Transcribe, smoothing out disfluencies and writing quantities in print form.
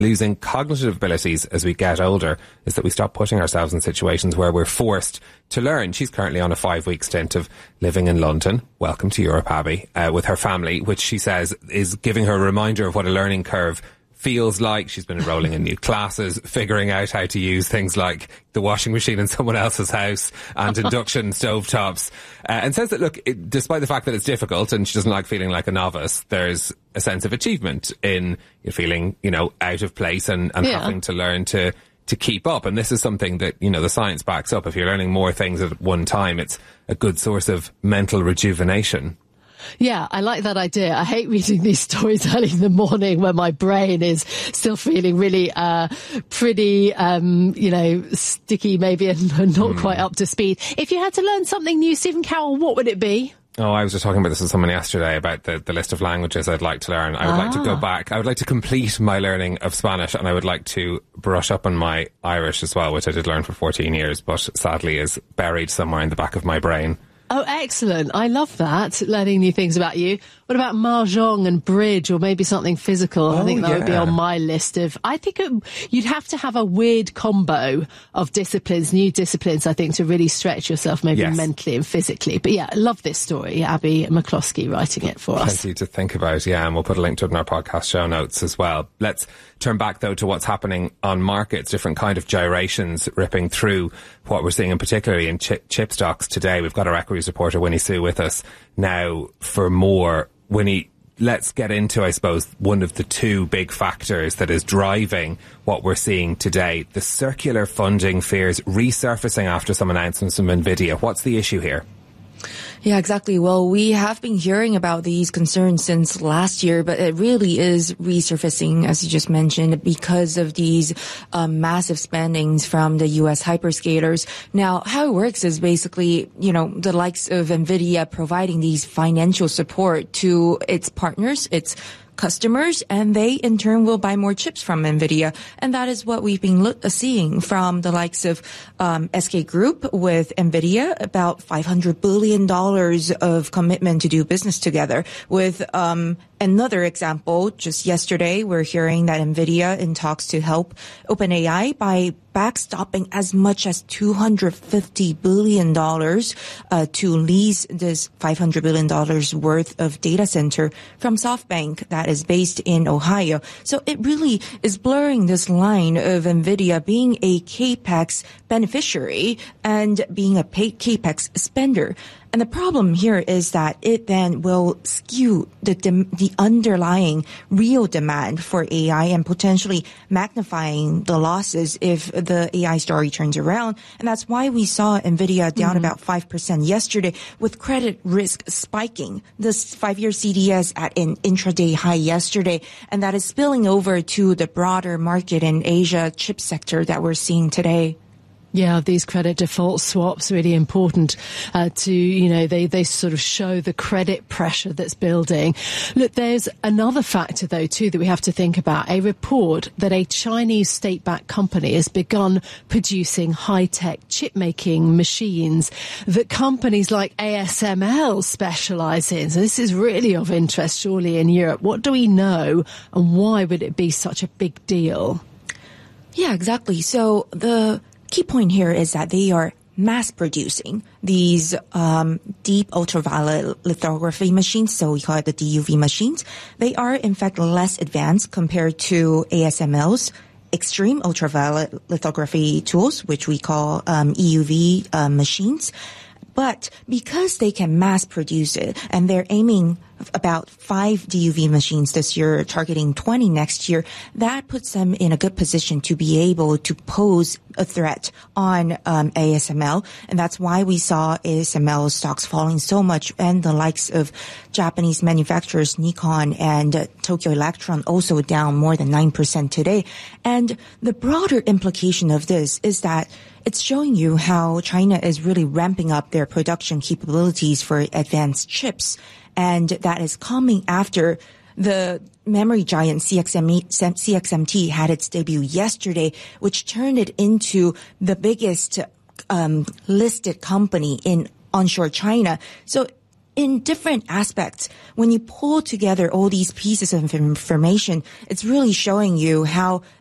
losing cognitive abilities as we get older is that we stop putting ourselves in situations where we're forced to learn. She's currently on a 5-week stint of living in London. Welcome to Europe, Abby, with her family, which she says is giving her a reminder of what a learning curve feels like. She's been enrolling in new classes, figuring out how to use things like the washing machine in someone else's house and induction stovetops, and says that, look, despite the fact that it's difficult and she doesn't like feeling like a novice, there's a sense of achievement in feeling, out of place and having to learn to keep up. And this is something that, the science backs up. If you're learning more things at one time, it's a good source of mental rejuvenation. Yeah, I like that idea. I hate reading these stories early in the morning when my brain is still feeling really pretty, sticky maybe and not quite up to speed. If you had to learn something new, Stephen Carroll, what would it be? Oh, I was just talking about this with someone yesterday about the list of languages I'd like to learn. I would like to go back. I would like to complete my learning of Spanish, and I would like to brush up on my Irish as well, which I did learn for 14 years, but sadly is buried somewhere in the back of my brain. Oh, excellent. I love that, learning new things about you. What about mahjong and bridge, or maybe something physical? I think that would be on my list of... I think you'd have to have a weird combo of disciplines, new disciplines, I think, to really stretch yourself, maybe mentally and physically. But yeah, I love this story. Abby McCloskey writing it for us. Plenty to think about, and we'll put a link to it in our podcast show notes as well. Let's turn back, though, to what's happening on markets, different kind of gyrations ripping through what we're seeing, in particularly in chip stocks today. We've got our equities reporter, Winnie Sue, with us now for more. Winnie, let's get into, I suppose, one of the two big factors that is driving what we're seeing today, the circular funding fears resurfacing after some announcements from NVIDIA. What's the issue here? Yeah, exactly. Well, we have been hearing about these concerns since last year, but it really is resurfacing, as you just mentioned, because of these massive spendings from the U.S. hyperscalers. Now, how it works is basically, the likes of NVIDIA providing these financial support to its partners, its customers, and they in turn will buy more chips from NVIDIA. And that is what we've been seeing from the likes of SK Group with NVIDIA, about $500 billion of commitment to do business together. With another example, just yesterday, we're hearing that NVIDIA in talks to help OpenAI by backstopping as much as $250 billion to lease this $500 billion worth of data center from SoftBank that is based in Ohio. So it really is blurring this line of NVIDIA being a CAPEX beneficiary and being a CAPEX spender. And the problem here is that it then will skew the underlying real demand for AI and potentially magnifying the losses if the AI story turns around. And that's why we saw NVIDIA down about 5% yesterday, with credit risk spiking. This 5-year CDS at an intraday high yesterday, and that is spilling over to the broader market in Asia chip sector that we're seeing today. Yeah, these credit default swaps really important to, they sort of show the credit pressure that's building. Look, there's another factor, though, too, that we have to think about. A report that a Chinese state-backed company has begun producing high-tech chip-making machines that companies like ASML specialise in. So this is really of interest, surely, in Europe. What do we know, and why would it be such a big deal? Yeah, exactly. So the key point here is that they are mass producing these deep ultraviolet lithography machines, so we call it the DUV machines. They are in fact less advanced compared to ASML's extreme ultraviolet lithography tools, which we call EUV machines. But because they can mass produce it, and they're aiming about 5 DUV machines this year, targeting 20 next year, that puts them in a good position to be able to pose a threat on ASML. And that's why we saw ASML stocks falling so much, and the likes of Japanese manufacturers Nikon and Tokyo Electron also down more than 9% today. And the broader implication of this is that it's showing you how China is really ramping up their production capabilities for advanced chips. And that is coming after the memory giant CXMT had its debut yesterday, which turned it into the biggest listed company in onshore China. So in different aspects, when you pull together all these pieces of information, it's really showing you how